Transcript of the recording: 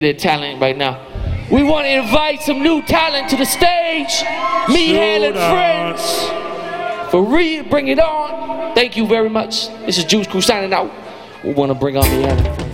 their talent right now. We want to invite some new talent to the stage. Mihal and friends. For real, bring it on. Thank you very much. This is Juice Crew signing out. We want to bring on Mihal and friends.